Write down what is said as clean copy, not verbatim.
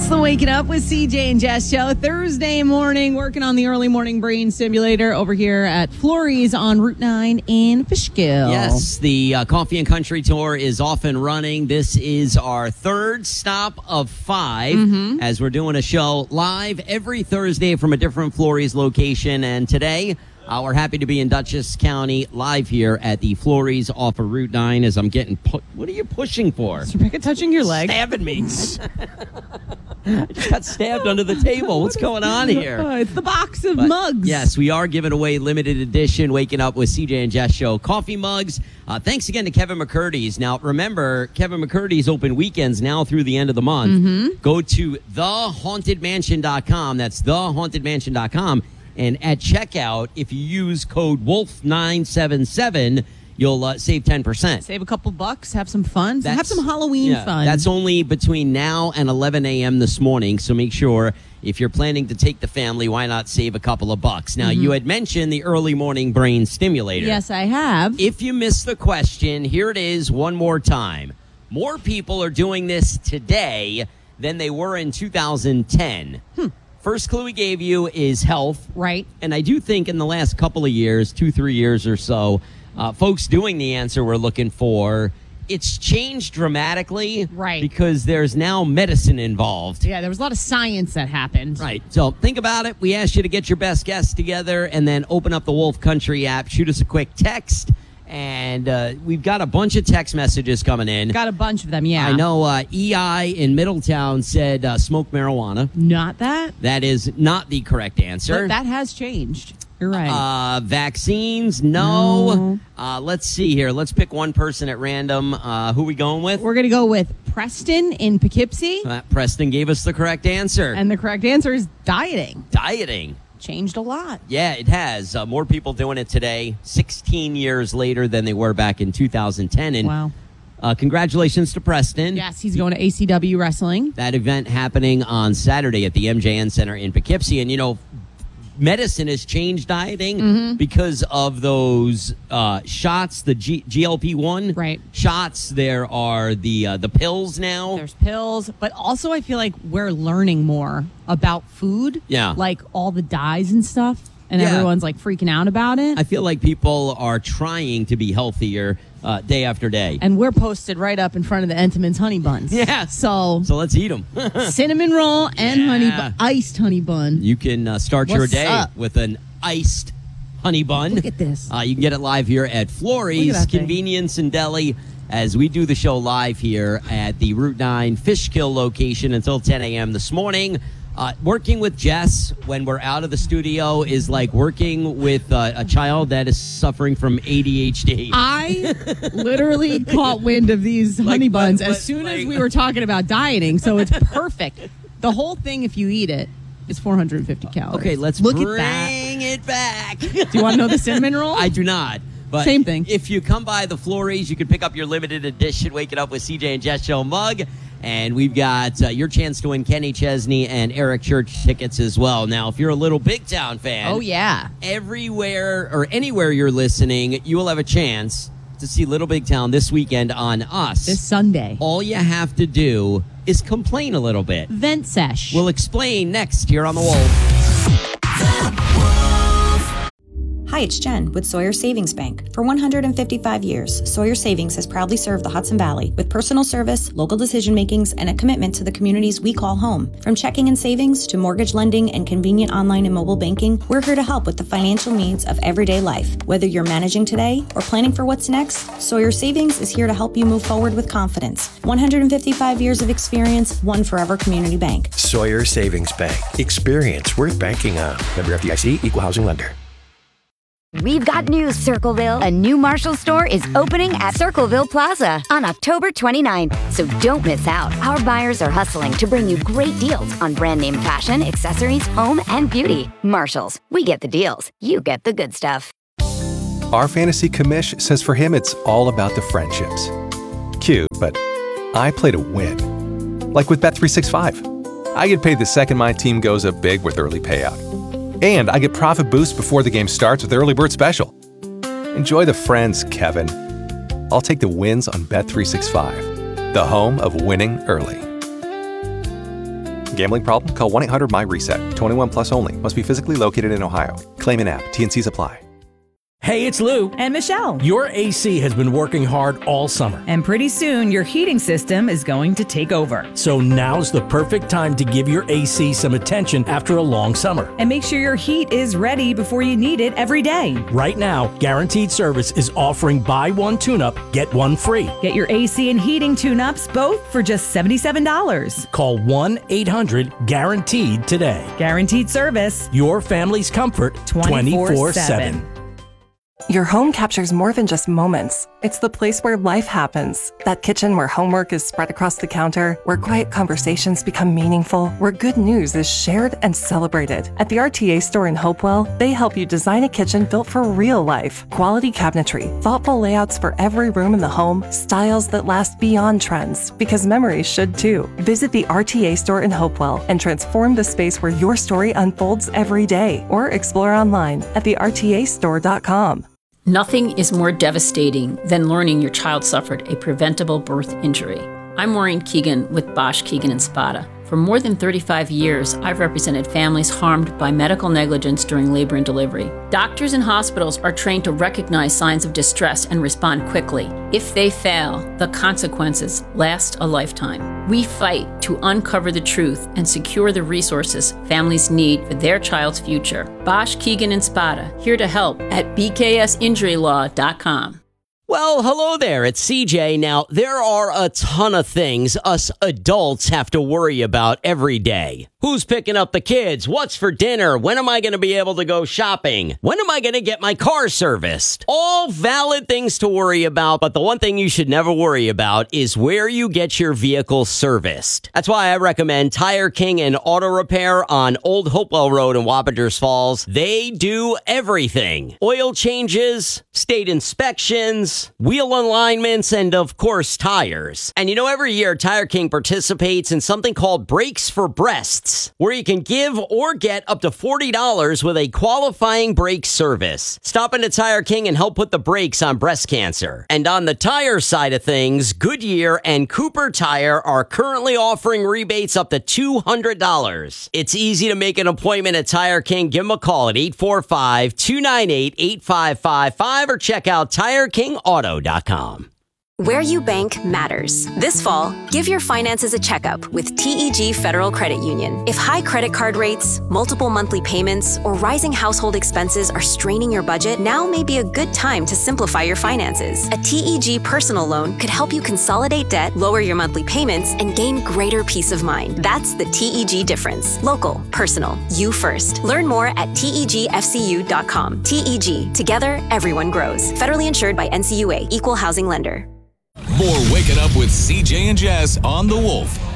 It's the Waking Up with CJ and Jess show. Thursday morning, working on the early morning brain stimulator over here at Florey's on Route 9 in Fishkill. Yes, the Coffee and Country Tour is off and running. This is our third stop of 5 as we're doing a show live every Thursday from a different Florey's location. And today, we're happy to be in Dutchess County live here at the Florey's off of Route 9 as I'm getting... What are you pushing for? Is Rebecca touching your leg? Stabbing me. I just got stabbed under the table. What's going on here? It's the box of mugs. Yes, we are giving away limited edition Waking Up with CJ and Jess show coffee mugs. Thanks again to Kevin McCurdy's. Now, remember, Kevin McCurdy's open weekends now through the end of the month. Go to thehauntedmansion.com. That's thehauntedmansion.com. And at checkout, if you use code WOLF977, you'll save 10%. Save a couple bucks, have some fun. Have some Halloween fun. That's only between now and 11 a.m. this morning, so make sure if you're planning to take the family, why not save a couple of bucks? Now, you had mentioned the early morning brain stimulator. Yes, I have. If you missed the question, here it is one more time. More people are doing this today than they were in 2010. First clue we gave you is health. Right. And I do think in the last couple of years, 2-3 years or so, folks doing the answer we're looking for, it's changed dramatically. Right. Because there's now medicine involved. Yeah, there was a lot of science that happened. Right. So think about it. We asked you to get your best guess together and then open up the Wolf Country app, shoot us a quick text. And we've got a bunch of text messages coming in. Got a bunch of them, yeah. I know EI in Middletown said smoke marijuana. Not that. That is not the correct answer. But that has changed. You're right. Vaccines, no. Let's see here. Let's pick one person at random. Who are we going with? We're going to go with Preston in Poughkeepsie. Preston gave us the correct answer. And the correct answer is dieting. Dieting. Changed a lot. Yeah, it has. More people doing it today, 16 years later than they were back in 2010. And wow. Congratulations to Preston. Yes, he's going to ACW Wrestling. That event happening on Saturday at the MJN Center in Poughkeepsie. And, you know, medicine has changed dieting because of those shots, the GLP-1 shots. There are the pills now. There's pills, but also I feel like we're learning more about food. Yeah. Like all the dyes and stuff, and everyone's like freaking out about it. I feel like people are trying to be healthier day after day. And we're posted right up in front of the Entenmann's honey buns. Yeah. So let's eat them. Cinnamon roll and iced honey bun. You can start your day with an iced honey bun. Look at this. You can get it live here at Florey's Convenience and Deli as we do the show live here at the Route 9 Fishkill location until 10 a.m. this morning. Working with Jess when we're out of the studio is like working with a child that is suffering from ADHD. I literally caught wind of these honey buns as soon as we were talking about dieting, so it's perfect. The whole thing, if you eat it, is 450 calories. Okay, let's bring it back. Do you want to know the cinnamon roll? I do not. But same thing. If you come by the Florey's, you can pick up your limited edition Waking Up with CJ and Jess show mug. And we've got your chance to win Kenny Chesney and Eric Church tickets as well. Now, if you're a Little Big Town fan, everywhere or anywhere you're listening, you will have a chance to see Little Big Town this weekend on us. This Sunday. All you have to do is complain a little bit. Vent sesh. We'll explain next here on The Wolf. Hi, it's Jen with Sawyer Savings Bank. For 155 years, Sawyer Savings has proudly served the Hudson Valley with personal service, local decision makings, and a commitment to the communities we call home. From checking and savings to mortgage lending and convenient online and mobile banking, we're here to help with the financial needs of everyday life. Whether you're managing today or planning for what's next, Sawyer Savings is here to help you move forward with confidence. 155 years of experience, one forever community bank. Sawyer Savings Bank. Experience worth banking on. Member FDIC, Equal Housing Lender. We've got news, Circleville. A new Marshall store is opening at Circleville Plaza on October 29th. So don't miss out. Our buyers are hustling to bring you great deals on brand name fashion, accessories, home, and beauty. Marshalls. We get the deals. You get the good stuff. Our fantasy commish says for him it's all about the friendships. Cute, but I play to win. Like with Bet365. I get paid the second my team goes up big with early payout. And I get profit boosts before the game starts with Early Bird Special. Enjoy the friends, Kevin. I'll take the wins on Bet365, the home of winning early. Gambling problem? Call 1-800-MY-RESET. 21 plus only. Must be physically located in Ohio. Claim in app. T&Cs apply. Hey, it's Lou. And Michelle. Your AC has been working hard all summer. And pretty soon, your heating system is going to take over. So now's the perfect time to give your AC some attention after a long summer. And make sure your heat is ready before you need it every day. Right now, Guaranteed Service is offering buy one tune-up, get one free. Get your AC and heating tune-ups both for just $77. Call 1-800-GUARANTEED today. Guaranteed Service. Your family's comfort 24/7. Your home captures more than just moments. It's the place where life happens. That kitchen where homework is spread across the counter, where quiet conversations become meaningful, where good news is shared and celebrated. At the RTA store in Hopewell, they help you design a kitchen built for real life. Quality cabinetry, thoughtful layouts for every room in the home, styles that last beyond trends, because memories should too. Visit the RTA store in Hopewell and transform the space where your story unfolds every day, or explore online at thertastore.com. Nothing is more devastating than learning your child suffered a preventable birth injury. I'm Maureen Keegan with Bosch, Keegan & Spada. For more than 35 years, I've represented families harmed by medical negligence during labor and delivery. Doctors and hospitals are trained to recognize signs of distress and respond quickly. If they fail, the consequences last a lifetime. We fight to uncover the truth and secure the resources families need for their child's future. Bosch, Keegan & Spada, here to help at bksinjurylaw.com. Well, hello there. It's CJ. Now, there are a ton of things us adults have to worry about every day. Who's picking up the kids? What's for dinner? When am I going to be able to go shopping? When am I going to get my car serviced? All valid things to worry about, but the one thing you should never worry about is where you get your vehicle serviced. That's why I recommend Tire King and Auto Repair on Old Hopewell Road in Wapenters Falls. They do everything. Oil changes, state inspections, wheel alignments, and of course, tires. And you know, every year, Tire King participates in something called Brakes for Breasts, where you can give or get up to $40 with a qualifying brake service. Stop into Tire King and help put the brakes on breast cancer. And on the tire side of things, Goodyear and Cooper Tire are currently offering rebates up to $200. It's easy to make an appointment at Tire King. Give them a call at 845-298-8555 or check out TireKingAuto.com. Where you bank matters. This fall, give your finances a checkup with TEG Federal Credit Union. If high credit card rates, multiple monthly payments, or rising household expenses are straining your budget, now may be a good time to simplify your finances. A TEG personal loan could help you consolidate debt, lower your monthly payments, and gain greater peace of mind. That's the TEG difference. Local, personal, you first. Learn more at TEGFCU.com. TEG, together, everyone grows. Federally insured by NCUA, Equal Housing Lender. More Waking Up with CJ and Jess on The Wolf